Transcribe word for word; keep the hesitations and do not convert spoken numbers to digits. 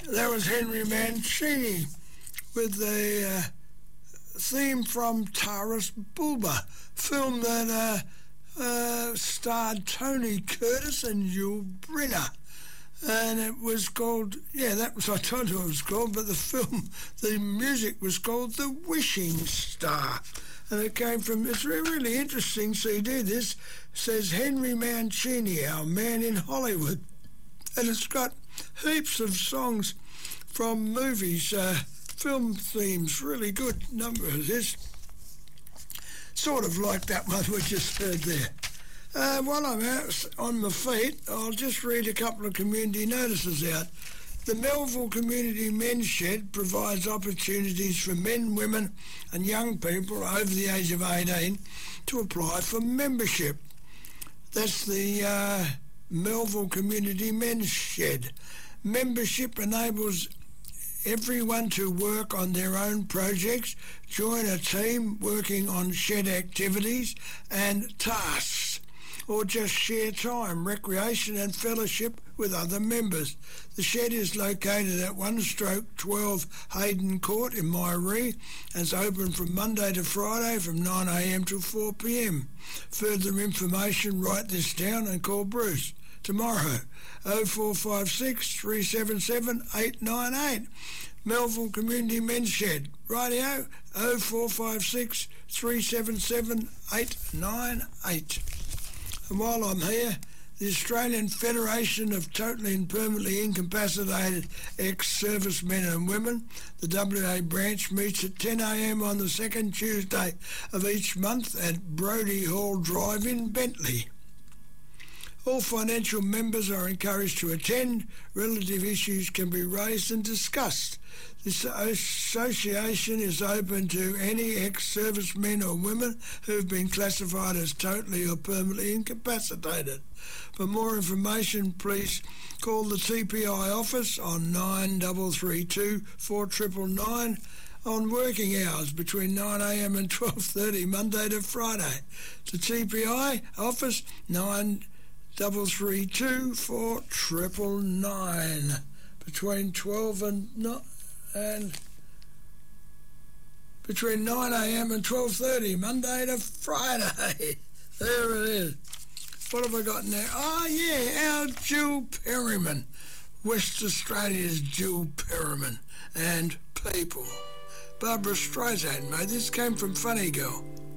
That was Henry Mancini with the uh, theme from Taras Bulba, film that uh, uh, starred Tony Curtis and Yul Brynner. And it was called, yeah, that was, I told you what it was called, but the film, the music was called The Wishing Star. And it came from, it's a really interesting C D. This says Henry Mancini, Our Man in Hollywood. And it's got heaps of songs from movies, uh, film themes, really good number of this. Sort of like that one we just heard there. Uh, while I'm out on my feet, I'll just read a couple of community notices out. The Melville Community Men's Shed provides opportunities for men, women and young people over the age of eighteen to apply for membership. That's the uh, Melville Community Men's Shed. Membership enables everyone to work on their own projects, join a team working on shed activities and tasks, or just share time, recreation and fellowship with other members. The shed is located at one stroke twelve Hayden Court in Myree and is open from Monday to Friday from nine a m to four p m. Further information, write this down and call Bruce tomorrow, oh four five six, three seven seven, eight nine eight. Melville Community Men's Shed, radio, oh four five six, three seven seven, eight nine eight. And while I'm here, the Australian Federation of Totally and Permanently Incapacitated Ex-Servicemen and Women, the W A branch, meets at ten a m on the second Tuesday of each month at Brodie Hall Drive in Bentley. All financial members are encouraged to attend. Relative issues can be raised and discussed. This association is open to any ex-servicemen or women who have been classified as totally or permanently incapacitated. For more information, please call the T P I office on nine three three two, four nine nine nine on working hours between nine a m and twelve thirty, Monday to Friday. The T P I office, nine three three two, four nine nine nine, between twelve and not and between nine a m and twelve thirty, Monday to Friday. There it is. What have I got in there? Oh, yeah, our Jill Perryman, West Australia's Jill Perryman, and people. Barbara Streisand made this. Came from Funny Girl.